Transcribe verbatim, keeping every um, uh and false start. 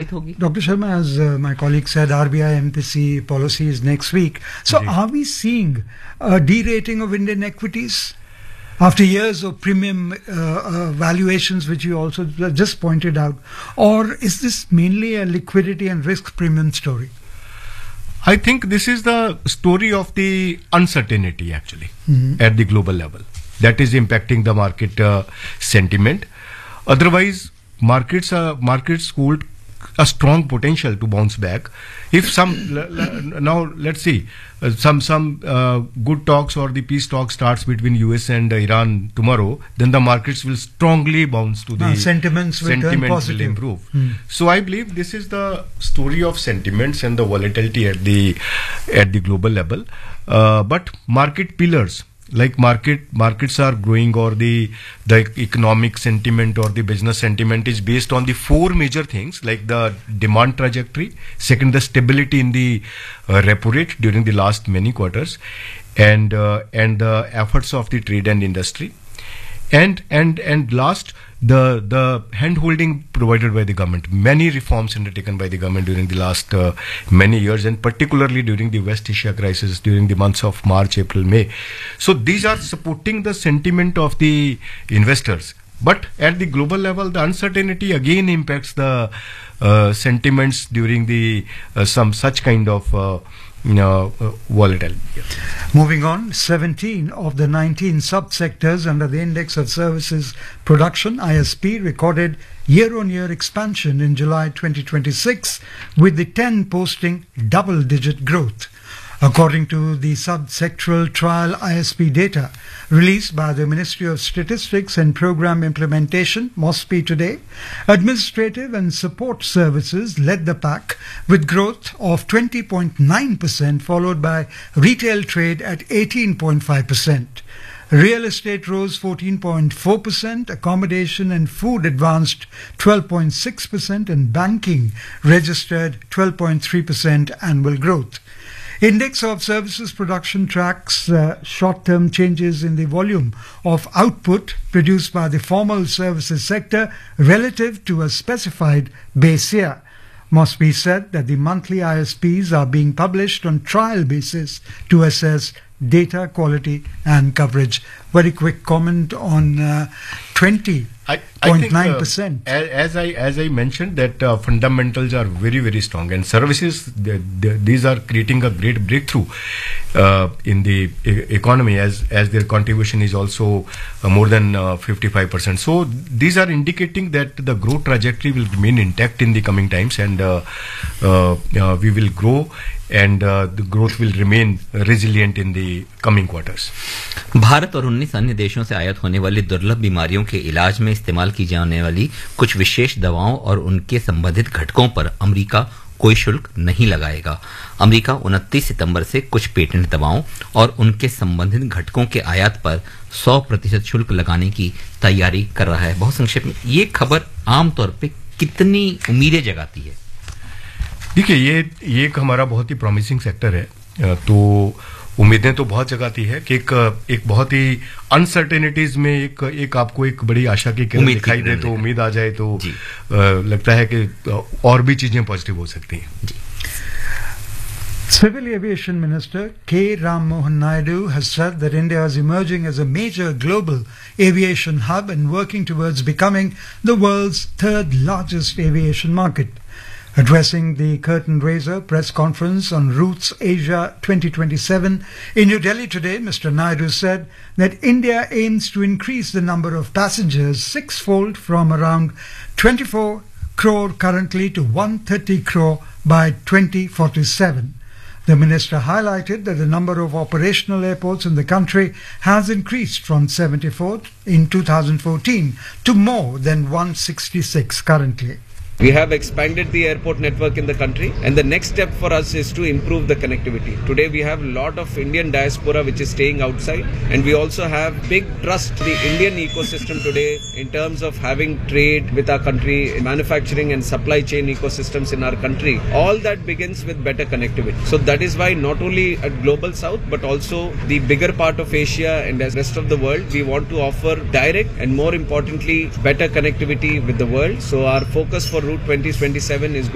प्रभावित होगी. Doctor Sharma, as uh, my colleague said, R B I M P C policy is next week. So ji. are we seeing a derating of Indian equities after years of premium uh, uh, valuations, which you also just pointed out, or is this mainly a liquidity and risk premium story? I think this is the story of the uncertainty actually Mm-hmm. at the global level that is impacting the market uh, sentiment. Otherwise, markets uh, markets hold a strong potential to bounce back. If some l- l- now let's see uh, some some uh, good talks or the peace talk starts between U S and uh, Iran tomorrow, then the markets will strongly bounce to the Ah, sentiments will turn sentiments will positive. improve. Hmm. So I believe this is the story of sentiments and the volatility at the at the global level. Uh, but market pillars like market markets are growing, or the the economic sentiment or the business sentiment is based on the four major things, like the demand trajectory, second the stability in the uh, repo rate during the last many quarters, and uh, and the efforts of the trade and industry, and and and last the the hand holding provided by the government. Many reforms undertaken by the government during the last uh, many years, and particularly during the West Asia crisis during the months of March, April, May. So these are supporting the sentiment of the investors. But at the global level, the uncertainty again impacts the uh, sentiments during the uh, some such kind of uh, uh, uh, volatility. Moving on, seventeen of the nineteen subsectors under the Index of Services Production, I S P, recorded year-on-year expansion in July twenty twenty-six, with the ten posting double-digit growth. According to the subsectoral trial I S P data released by the Ministry of Statistics and Program Implementation, MOSPI, today, administrative and support services led the pack with growth of twenty point nine percent, followed by retail trade at eighteen point five percent. Real estate rose fourteen point four percent, accommodation and food advanced twelve point six percent, and banking registered twelve point three percent annual growth. Index of Services Production tracks uh, short-term changes in the volume of output produced by the formal services sector relative to a specified base year. MOSPI said that the monthly I S Ps are being published on trial basis to assess data quality and coverage. Very quick comment on uh, twenty point nine percent. Uh, as I as I mentioned, that uh, fundamentals are very very strong, and services the, the, these are creating a great breakthrough uh, in the e- economy, as as their contribution is also uh, more than uh, fifty-five percent. So these are indicating that the growth trajectory will remain intact in the coming times, and uh, uh, uh, we will grow, and uh, the growth will remain resilient in the coming quarters. Bharat और उन्नीस अन्य देशों से आयात होने वाली दुर्लभ बीमारियों के इलाज में इस्तेमाल की जाने वाली कुछ विशेष दवाओं और उनके संबंधित घटकों पर अमेरिका कोई शुल्क नहीं लगाएगा. अमेरिका उनतीस सितंबर से कुछ पेटेंट दवाओं और उनके संबंधित घटकों के आयात पर सौ प्रतिशत शुल्क लगाने की तैयारी कर रहा है. बहुत संक्षेप में, ये खबर आमतौर पर कितनी उम्मीदें जगाती है? देखिए, ये ये एक हमारा बहुत ही प्रॉमिसिंग सेक्टर है, तो उम्मीदें तो बहुत जगाती है कि एक एक बहुत ही अनसर्टेनिटीज में एक एक आपको एक बड़ी आशा की किरण दिखाई दे, तो उम्मीद आ जाए, तो आ, लगता है कि और भी चीजें पॉजिटिव हो सकती हैं. Civil Aviation Minister K. Ram Mohan Naidu has said that India is emerging as a major global aviation hub and working towards becoming the world's third largest aviation market. Addressing the curtain raiser press conference on Roots Asia twenty twenty-seven in New Delhi today, Mister Naidu said that India aims to increase the number of passengers sixfold from around twenty-four crore currently to one hundred thirty crore by twenty forty-seven. The minister highlighted that the number of operational airports in the country has increased from seventy-four in two thousand fourteen to more than one hundred sixty-six currently. We have expanded the airport network in the country, and the next step for us is to improve the connectivity. Today we have a lot of Indian diaspora which is staying outside, and we also have big trust in the Indian ecosystem today in terms of having trade with our country, manufacturing and supply chain ecosystems in our country. All that begins with better connectivity. So that is why not only at Global South but also the bigger part of Asia and the rest of the world, we want to offer direct and more importantly better connectivity with the world. So our focus for Route twenty twenty-seven is